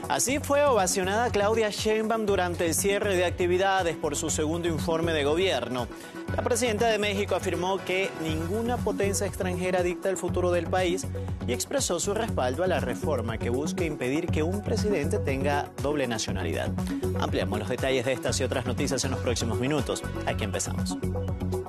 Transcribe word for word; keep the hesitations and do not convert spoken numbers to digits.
Así fue ovacionada Claudia Sheinbaum durante el cierre de actividades por su segundo informe de gobierno. La presidenta de México afirmó que ninguna potencia extranjera dicta el futuro del país y expresó su respaldo a la reforma que busca impedir que un presidente tenga doble nacionalidad. Ampliamos los detalles de estas y otras noticias en los próximos minutos. Aquí empezamos.